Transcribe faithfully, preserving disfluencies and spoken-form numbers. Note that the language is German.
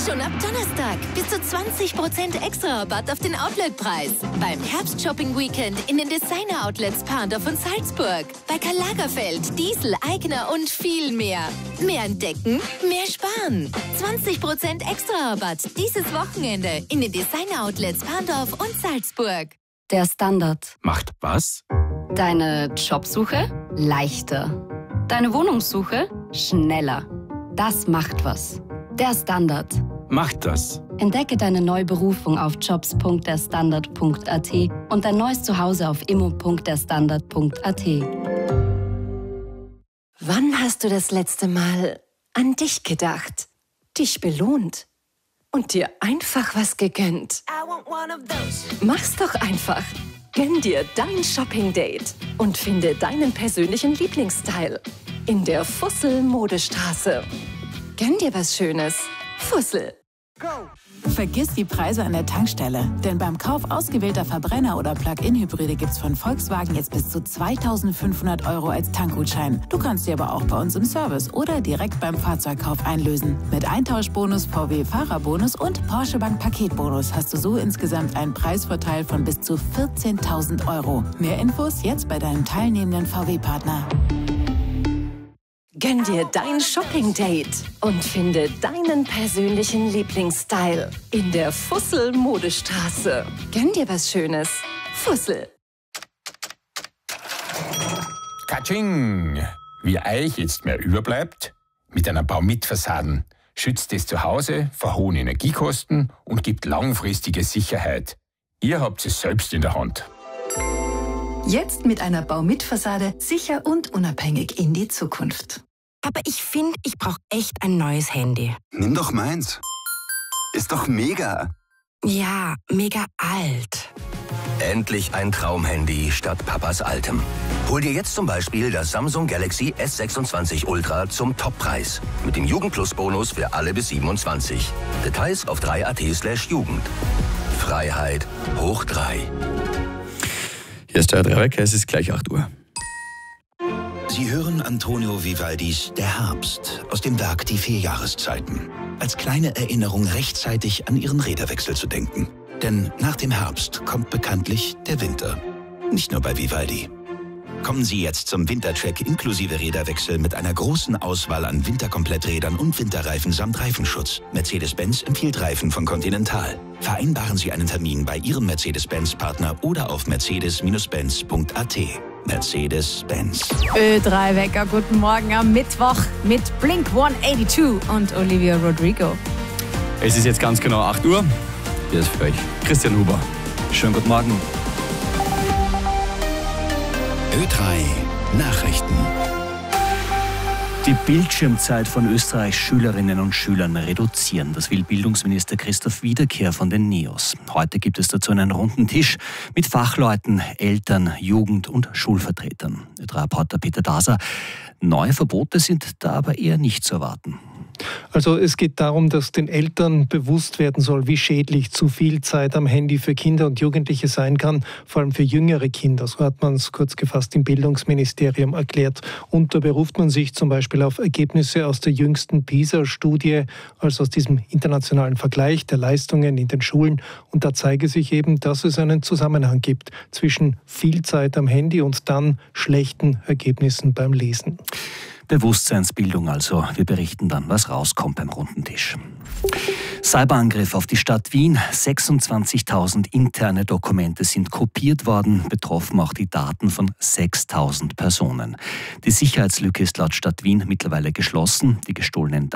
Schon ab Donnerstag bis zu zwanzig Prozent extra Rabatt auf den Outlet-Preis. Beim Herbst-Shopping-Weekend in den Designer-Outlets Parndorf und Salzburg. Bei Karl Lagerfeld, Diesel, Aigner und viel mehr. Mehr entdecken, mehr sparen. zwanzig Prozent extra Rabatt dieses Wochenende in den Designer-Outlets Parndorf und Salzburg. Der Standard. Macht was? Deine Jobsuche leichter. Deine Wohnungssuche schneller. Das macht was. Der Standard. Macht das. Entdecke deine neue Berufung auf jobs punkt der standard punkt a t und dein neues Zuhause auf immo punkt der standard punkt a t. Wann hast du das letzte Mal an dich gedacht, dich belohnt und dir einfach was gegönnt? Mach's doch einfach. Gönn dir dein Shopping-Date und finde deinen persönlichen Lieblingsstyle in der Fussel-Modestraße. Gönn dir was Schönes. Fussel. Vergiss die Preise an der Tankstelle, denn beim Kauf ausgewählter Verbrenner- oder Plug-in-Hybride gibt's von Volkswagen jetzt bis zu zweitausendfünfhundert Euro als Tankgutschein. Du kannst sie aber auch bei uns im Service oder direkt beim Fahrzeugkauf einlösen. Mit Eintauschbonus, V W-Fahrerbonus und Porsche Bank Paketbonus hast du so insgesamt einen Preisvorteil von bis zu vierzehntausend Euro. Mehr Infos jetzt bei deinem teilnehmenden V W-Partner. Gönn dir dein Shopping-Date und finde deinen persönlichen Lieblingsstyle in der Fussel-Modestraße. Gönn dir was Schönes. Fussel. Katsching! Wie euch jetzt mehr überbleibt, mit einer Baumit-Fassaden schützt es zu Hause vor hohen Energiekosten und gibt langfristige Sicherheit. Ihr habt es selbst in der Hand. Jetzt mit einer Baumit-Fassade sicher und unabhängig in die Zukunft. Aber ich finde, ich brauche echt ein neues Handy. Nimm doch meins. Ist doch mega. Ja, mega alt. Endlich ein Traumhandy statt Papas altem. Hol dir jetzt zum Beispiel das Samsung Galaxy S sechsundzwanzig Ultra zum Toppreis. Mit dem Jugendplus-Bonus für alle bis siebenundzwanzig. Details auf drei punkt at slash Jugend. Freiheit hoch drei. Hier ist der Drehwecker, es ist gleich acht Uhr. Sie hören Antonio Vivaldis Der Herbst aus dem Werk Die vier Jahreszeiten. Als kleine Erinnerung rechtzeitig an Ihren Räderwechsel zu denken. Denn nach dem Herbst kommt bekanntlich der Winter. Nicht nur bei Vivaldi. Kommen Sie jetzt zum Wintercheck inklusive Räderwechsel mit einer großen Auswahl an Winterkompletträdern und Winterreifen samt Reifenschutz. Mercedes-Benz empfiehlt Reifen von Continental. Vereinbaren Sie einen Termin bei Ihrem Mercedes-Benz-Partner oder auf mercedes Benz punkt a t. Mercedes-Benz. Ö drei Wecker, guten Morgen am Mittwoch mit Blink hundertzweiundachtzig und Olivia Rodrigo. Es ist jetzt ganz genau acht Uhr. Hier ist für euch Christian Huber. Schönen guten Morgen. Ö drei Nachrichten. Die Bildschirmzeit von Österreichs Schülerinnen und Schülern reduzieren. Das will Bildungsminister Christoph Wiederkehr von den NEOS. Heute gibt es dazu einen runden Tisch mit Fachleuten, Eltern, Jugend- und Schulvertretern. Ö drei Reporter Peter Daser. Neue Verbote sind da aber eher nicht zu erwarten. Also es geht darum, dass den Eltern bewusst werden soll, wie schädlich zu viel Zeit am Handy für Kinder und Jugendliche sein kann, vor allem für jüngere Kinder. So hat man es kurz gefasst im Bildungsministerium erklärt. Und da beruft man sich zum Beispiel auf Ergebnisse aus der jüngsten PISA-Studie, also aus diesem internationalen Vergleich der Leistungen in den Schulen. Und da zeige sich eben, dass es einen Zusammenhang gibt zwischen viel Zeit am Handy und dann schlechten Ergebnissen beim Lesen. Bewusstseinsbildung also. Wir berichten dann, was rauskommt beim runden Tisch. Cyberangriff auf die Stadt Wien. sechsundzwanzigtausend interne Dokumente sind kopiert worden, betroffen auch die Daten von sechstausend Personen. Die Sicherheitslücke ist laut Stadt Wien mittlerweile geschlossen. Die gestohlenen